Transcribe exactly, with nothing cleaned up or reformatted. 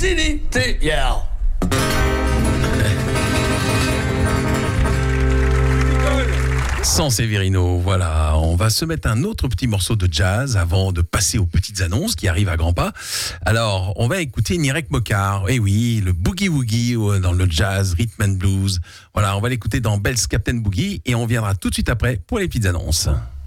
facilité, yeah. Sans Severino, voilà. On va se mettre un autre petit morceau de jazz avant de passer aux petites annonces qui arrivent à grands pas. Alors, on va écouter Nirek Mokar. Eh oui, le boogie woogie dans le jazz, rhythm and blues. Voilà, on va l'écouter dans Bell's Captain Boogie et on viendra tout de suite après pour les petites annonces.